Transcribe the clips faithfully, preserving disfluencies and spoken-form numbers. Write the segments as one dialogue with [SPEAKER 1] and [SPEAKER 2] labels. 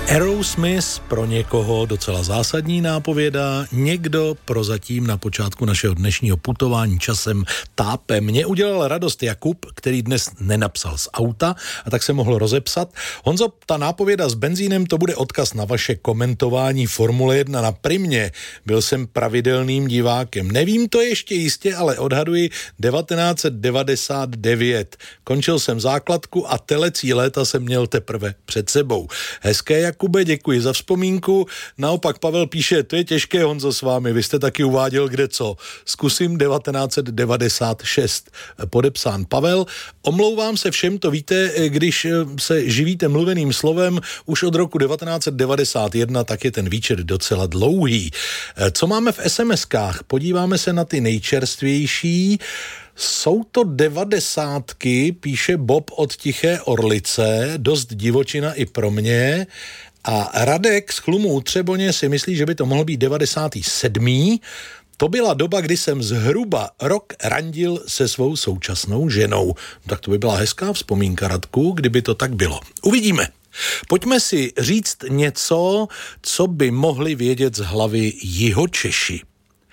[SPEAKER 1] Aerosmith pro někoho docela zásadní nápověda, někdo prozatím na počátku našeho dnešního putování časem tápe. Mně udělal radost Jakub, který dnes nenapsal z auta a tak se mohl rozepsat. Honzo, ta nápověda s benzínem, to bude odkaz na vaše komentování Formule jedna na Primě. Byl jsem pravidelným divákem. Nevím to ještě jistě, ale odhaduji devatenáct set devadesát devět. Končil jsem základku a telecí léta jsem měl teprve před sebou. Hezké, Jakube, děkuji za vzpomínku. Naopak Pavel píše, to je těžké, Honzo, s vámi, vy jste taky uváděl kde co. Zkusím devatenáct set devadesát šest. Podepsán Pavel. Omlouvám se všem, to víte, když se živíte mluveným slovem už od roku devatenáct set devadesát jedna, tak je ten výčet docela dlouhý. Co máme v es em eskách? Podíváme se na ty nejčerstvější. Jsou to devadesátky, píše Bob od Tiché Orlice, dost divočina i pro mě. A Radek z Chlumu u Třeboně si myslí, že by to mohl být devadesátý sedmý. To byla doba, kdy jsem zhruba rok randil se svou současnou ženou. Tak to by byla hezká vzpomínka, Radku, kdyby to tak bylo. Uvidíme. Pojďme si říct něco, co by mohli vědět z hlavy Jihočeši.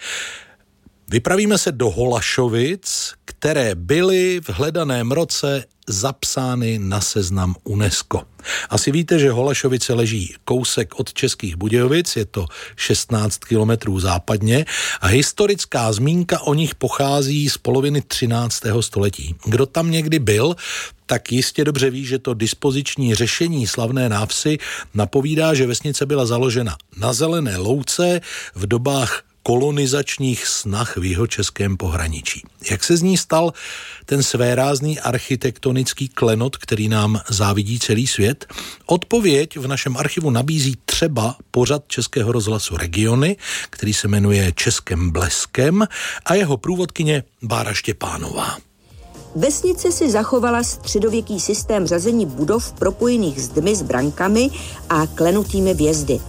[SPEAKER 1] Vypravíme se do Holašovic, které byly v hledaném roce zapsány na seznam UNESCO. Asi víte, že Holašovice leží kousek od Českých Budějovic, je to šestnáct kilometrů západně a historická zmínka o nich pochází z poloviny třináctého století. Kdo tam někdy byl, tak jistě dobře ví, že to dispoziční řešení slavné návsi napovídá, že vesnice byla založena na zelené louce v dobách kolonizačních snah v jihočeském pohraničí. Jak se z ní stal ten svérázný architektonický klenot, který nám závidí celý svět? Odpověď v našem archivu nabízí třeba pořad Českého rozhlasu Regiony, který se jmenuje Českým bleskem, a jeho průvodkyně Bára Štěpánová.
[SPEAKER 2] Vesnice si zachovala středověký systém řazení budov propojených zdmi s brankami a klenutými vjezdy.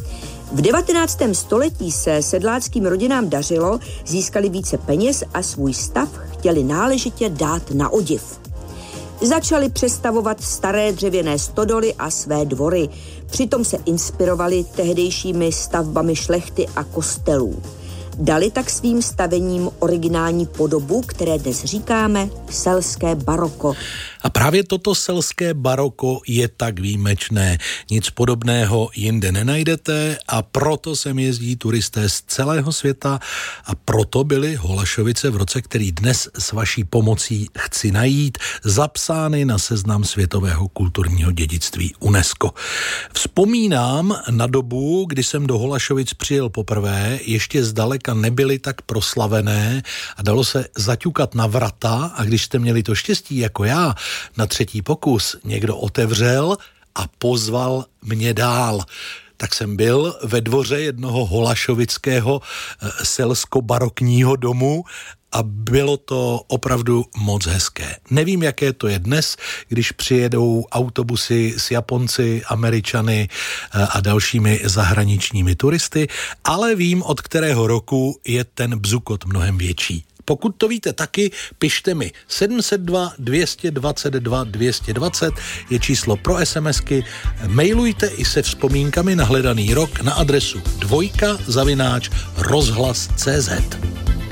[SPEAKER 2] V devatenáctém století se sedláckým rodinám dařilo, získali více peněz a svůj stav chtěli náležitě dát na odiv. Začali přestavovat staré dřevěné stodoly a své dvory, přitom se inspirovali tehdejšími stavbami šlechty a kostelů. Dali tak svým stavením originální podobu, které dnes říkáme selské baroko.
[SPEAKER 1] A právě toto selské baroko je tak výjimečné. Nic podobného jinde nenajdete a proto sem jezdí turisté z celého světa a proto byly Holašovice v roce, který dnes s vaší pomocí chci najít, zapsány na seznam světového kulturního dědictví UNESCO. Vzpomínám na dobu, kdy jsem do Holašovic přijel poprvé, ještě zdaleka nebyly tak proslavené a dalo se zaťukat na vrata a když jste měli to štěstí jako já, na třetí pokus někdo otevřel a pozval mě dál. Tak jsem byl ve dvoře jednoho holašovického selsko-barokního domu a bylo to opravdu moc hezké. Nevím, jaké to je dnes, když přijedou autobusy s Japonci, Američany a dalšími zahraničními turisty, ale vím, od kterého roku je ten bzukot mnohem větší. Pokud to víte taky, pište mi. sedm set dva dvě stě dvacet dva dvě stě dvacet je číslo pro SMSky. Mailujte i se vzpomínkami na hledaný rok na adresu dvojka zavináč rozhlas tečka cé zet.